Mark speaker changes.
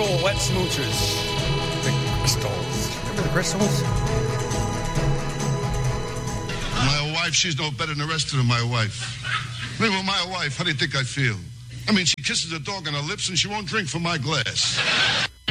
Speaker 1: crystal wet smoochers. The crystals. Remember the crystals?
Speaker 2: My wife, she's no better than the rest of them, my wife. I mean, with my wife, how do you think I feel? I mean, she kisses the dog on her lips and she won't drink from my glass.